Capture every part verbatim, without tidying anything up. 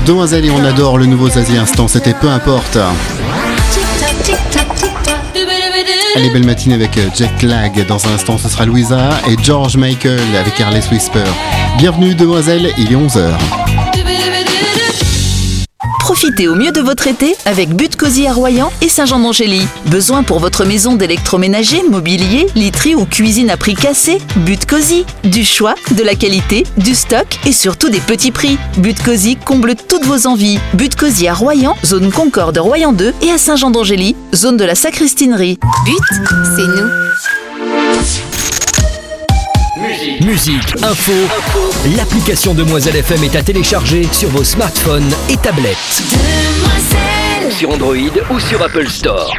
Demoiselle et on adore le nouveau Zazie Instant, c'était Peu importe. Allez, belle matinée avec Jet Lag. Dans un instant, ce sera Louisa et George Michael avec Careless Whisper. Bienvenue, Demoiselle, il est onze heures. Profitez au mieux de votre été avec But Cosy à Royan et Saint-Jean-d'Angély. Besoin pour votre maison d'électroménager, mobilier, literie ou cuisine à prix cassé? But Cosy. Du choix, de la qualité, du stock et surtout des petits prix. But Cosy comble toutes vos envies. But Cosy à Royan, zone Concorde Royan deux et à Saint-Jean-d'Angély, zone de la Sacristinerie. But, c'est nous. Musique, Musique info, info. L'application Demoiselle F M est à télécharger sur vos smartphones et tablettes. Demoiselle. Sur Android ou sur Apple Store.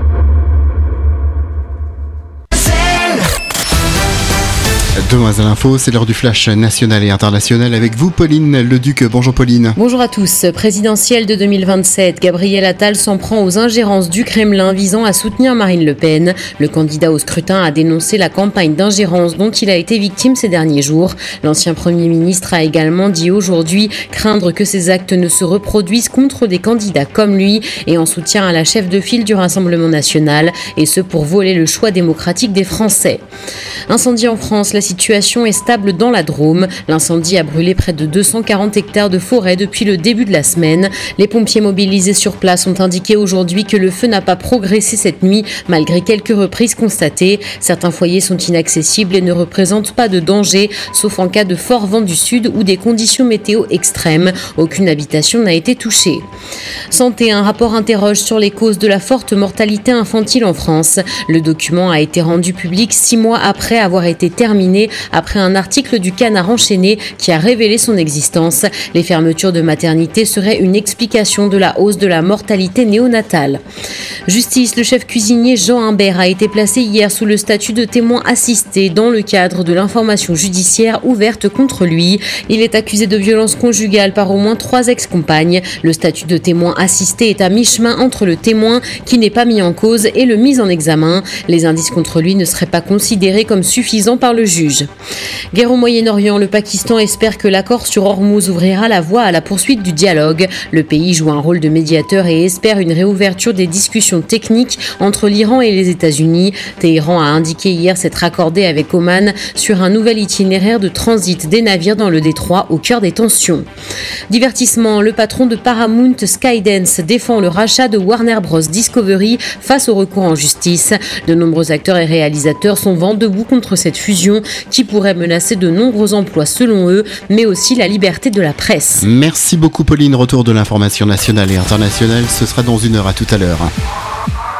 Demoiselle Info, c'est l'heure du flash national et international avec vous, Pauline Leduc. Bonjour Pauline. Bonjour à tous. Présidentielle de deux mille vingt-sept, Gabriel Attal s'en prend aux ingérences du Kremlin visant à soutenir Marine Le Pen. Le candidat au scrutin a dénoncé la campagne d'ingérence dont il a été victime ces derniers jours. L'ancien Premier ministre a également dit aujourd'hui craindre que ces actes ne se reproduisent contre des candidats comme lui et en soutien à la chef de file du Rassemblement national, et ce pour voler le choix démocratique des Français. Incendie en France, la situation est stable dans la Drôme. L'incendie a brûlé près de deux cent quarante hectares de forêt depuis le début de la semaine. Les pompiers mobilisés sur place ont indiqué aujourd'hui que le feu n'a pas progressé cette nuit malgré quelques reprises constatées. Certains foyers sont inaccessibles et ne représentent pas de danger, sauf en cas de fort vent du sud ou des conditions météo extrêmes. Aucune habitation n'a été touchée. Santé, un rapport interroge sur les causes de la forte mortalité infantile en France. Le document a été rendu public six mois après avoir été terminé, après un article du Canard enchaîné qui a révélé son existence. Les fermetures de maternité seraient une explication de la hausse de la mortalité néonatale. Justice, le chef cuisinier Jean Imbert a été placé hier sous le statut de témoin assisté dans le cadre de l'information judiciaire ouverte contre lui. Il est accusé de violence conjugale par au moins trois ex-compagnes. Le statut de témoin assisté est à mi-chemin entre le témoin qui n'est pas mis en cause et le mis en examen. Les indices contre lui ne seraient pas considérés comme suffisants par le juge. Guerre au Moyen-Orient, le Pakistan espère que l'accord sur Hormuz ouvrira la voie à la poursuite du dialogue. Le pays joue un rôle de médiateur et espère une réouverture des discussions techniques entre l'Iran et les États-Unis. Téhéran a indiqué hier s'être raccordé avec Oman sur un nouvel itinéraire de transit des navires dans le détroit au cœur des tensions. Divertissement, le patron de Paramount Skydance défend le rachat de Warner Bros Discovery face au recours en justice. De nombreux acteurs et réalisateurs sont vent debout contre cette fusion qui pourrait menacer de nombreux emplois selon eux, mais aussi la liberté de la presse. Merci beaucoup Pauline, retour de l'information nationale et internationale, ce sera dans une heure, à tout à l'heure.